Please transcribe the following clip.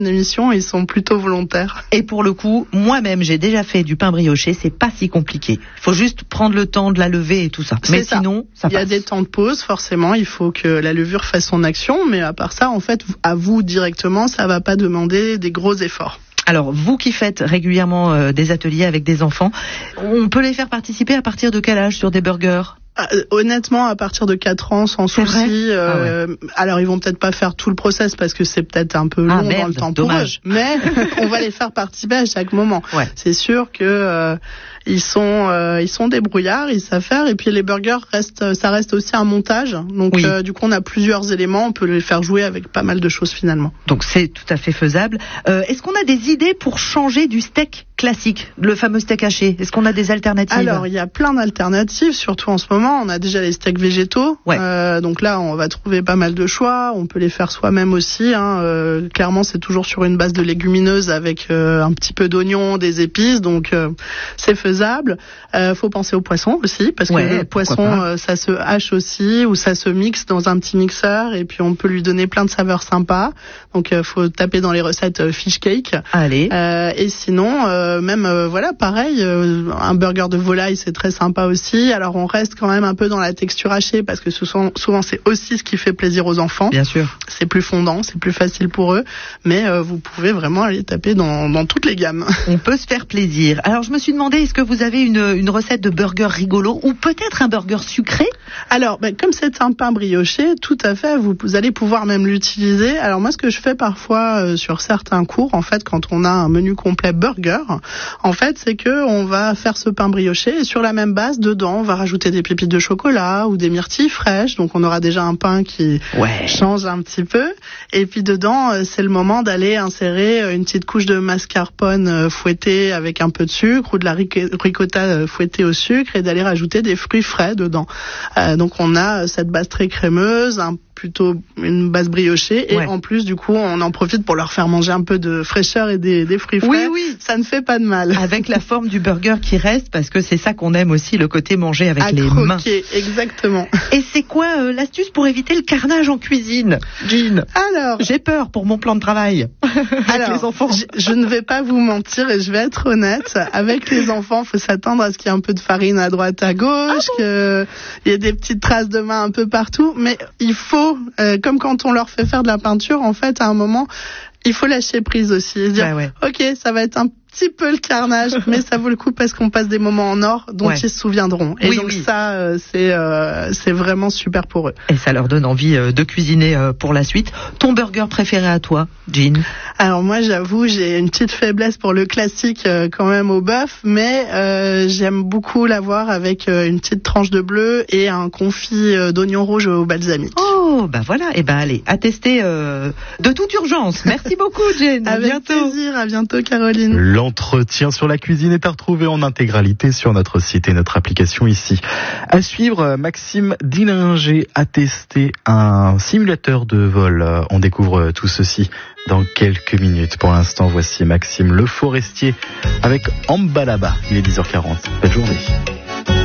émission, ils sont plutôt volontaires. Et pour le coup, moi-même, j'ai déjà fait du pain brioché, c'est pas si compliqué. Il faut juste prendre le temps de la lever et tout ça. Mais sinon, ça passe. Il y a des temps de pause, forcément, il faut que la levure fasse son action, mais à part ça, en fait, à vous directement, ça va pas demander des gros efforts. Alors, vous qui faites régulièrement des ateliers avec des enfants, on peut les faire participer à partir de quel âge sur des burgers ? Honnêtement, à partir de 4 ans, sans souci. Alors, ils vont peut-être pas faire tout le process parce que c'est peut-être un peu long dans le temps pour eux. Mais on va les faire participer à chaque moment. Ouais. C'est sûr que ils sont débrouillards, ils savent faire. Et puis les burgers ça reste aussi un montage. Donc du coup, on a plusieurs éléments. On peut les faire jouer avec pas mal de choses finalement. Donc c'est tout à fait faisable. Est-ce qu'on a des idées pour changer du steak classique, le fameux steak haché ? Est-ce qu'on a des alternatives ? Alors, il y a plein d'alternatives, surtout en ce moment. On a déjà les steaks végétaux. Ouais. Donc là, on va trouver pas mal de choix. On peut les faire soi-même aussi. Clairement, c'est toujours sur une base de légumineuses avec un petit peu d'oignon, des épices. Donc, c'est faisable. Faut penser au poisson aussi, parce que le poisson, ça se hache aussi ou ça se mixe dans un petit mixeur. Et puis, on peut lui donner plein de saveurs sympas. Donc, faut taper dans les recettes fish cake. Allez. Et sinon, pareil, un burger de volaille, c'est très sympa aussi. Alors, on reste quand même un peu dans la texture hachée parce que souvent c'est aussi ce qui fait plaisir aux enfants. Bien sûr. C'est plus fondant, c'est plus facile pour eux, mais vous pouvez vraiment aller taper dans toutes les gammes. On peut se faire plaisir. Alors je me suis demandé, est-ce que vous avez une recette de burger rigolo ou peut-être un burger sucré ? Alors comme c'est un pain brioché, tout à fait, vous allez pouvoir même l'utiliser. Alors moi ce que je fais parfois sur certains cours, en fait quand on a un menu complet burger, en fait c'est que on va faire ce pain brioché et sur la même base dedans on va rajouter des pépites de chocolat ou des myrtilles fraîches, donc on aura déjà un pain qui change un petit peu. Et puis dedans, c'est le moment d'aller insérer une petite couche de mascarpone fouettée avec un peu de sucre ou de la ricotta fouettée au sucre et d'aller rajouter des fruits frais dedans. Donc on a cette base très crémeuse, plutôt une base briochée et en plus du coup on en profite pour leur faire manger un peu de fraîcheur et des fruits frais. Oui, ça ne fait pas de mal. Avec la forme du burger qui reste, parce que c'est ça qu'on aime aussi, le côté manger avec les mains. Exactement. Et c'est quoi l'astuce pour éviter le carnage en cuisine, Jean ? Alors, j'ai peur pour mon plan de travail avec les enfants. Je ne vais pas vous mentir et je vais être honnête, avec les enfants, faut s'attendre à ce qu'il y ait un peu de farine à droite à gauche, qu'il y ait des petites traces de main un peu partout, mais il faut comme quand on leur fait faire de la peinture, en fait, à un moment, il faut lâcher prise aussi et se dire, ok, ça va être un petit peu le carnage, mais ça vaut le coup parce qu'on passe des moments en or dont ils se souviendront. Et ça, c'est vraiment super pour eux. Et ça leur donne envie de cuisiner pour la suite. Ton burger préféré à toi, Jean ? Alors moi, j'avoue, j'ai une petite faiblesse pour le classique quand même au bœuf, mais j'aime beaucoup l'avoir avec une petite tranche de bleu et un confit d'oignon rouge au balsamique. Oh, bah voilà. Et ben allez, à tester de toute urgence. Merci beaucoup, Jean. Avec bientôt. Plaisir. À bientôt, Caroline. L'entretien sur la cuisine est à retrouver en intégralité sur notre site et notre application ici. À suivre, Maxime Dillinger a testé un simulateur de vol. On découvre tout ceci dans quelques minutes. Pour l'instant, voici Maxime Le Forestier avec Ambalaba. Il est 10h40. Belle journée.